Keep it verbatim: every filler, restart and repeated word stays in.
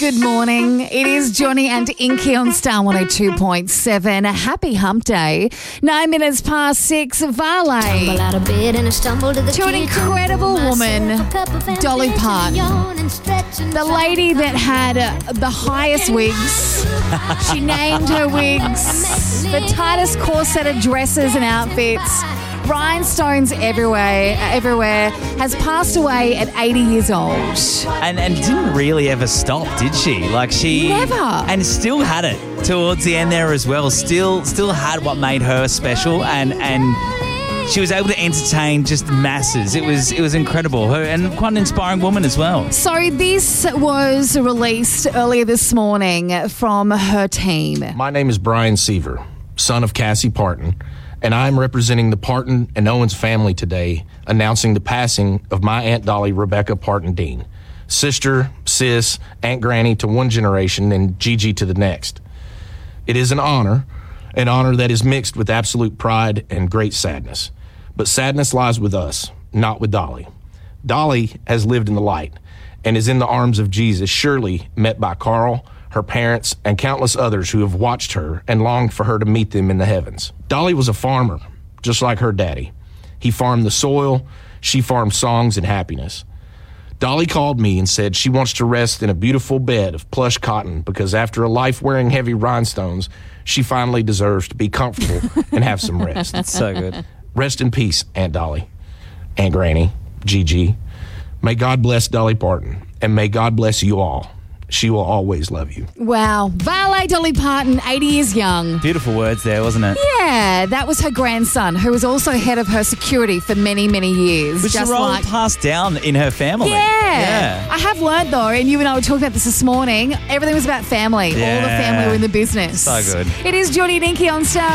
Good morning. It is Johnny and Inky on Star one oh two point seven. Happy hump day. Nine minutes past six, Vale. Out of bed and I stumble to the To an incredible woman, Dolly Parton. The lady that had uh, the highest wigs. She named her wigs. The tightest corset of dresses and outfits. Rhinestones everywhere, everywhere, has passed away at eighty years old. And and didn't really ever stop, did she? Like she Never. And still had it towards the end there as well. Still still had what made her special, and and she was able to entertain just masses. It was it was incredible. Her and quite an inspiring woman as well. So this was released earlier this morning from her team. My name is Brian Seaver, son of Cassie Parton, and I'm representing the Parton and Owens family today, announcing the passing of my Aunt Dolly Rebecca Parton Dean, sister, sis, Aunt Granny to one generation and Gigi to the next. It is an honor, an honor that is mixed with absolute pride and great sadness. But sadness lies with us, not with Dolly. Dolly has lived in the light and is in the arms of Jesus, surely met by Carl, her parents, and countless others who have watched her and longed for her to meet them in the heavens. Dolly was a farmer, just like her daddy. He farmed the soil, she farmed songs and happiness. Dolly called me and said she wants to rest in a beautiful bed of plush cotton because after a life wearing heavy rhinestones, she finally deserves to be comfortable and have some rest. That's so good. Rest in peace, Aunt Dolly, Aunt Granny, Gigi. May God bless Dolly Parton, and may God bless you all. She will always love you. Wow. Vale Dolly Parton, eighty years young. Beautiful words there, wasn't it? Yeah, that was her grandson, who was also head of her security for many, many years. Which is a role like passed down in her family. Yeah. Yeah. I have learned, though, and you and I were talking about this this morning, everything was about family. All the Yeah. family were in the business. So good. It is Johnny and Inky on Star.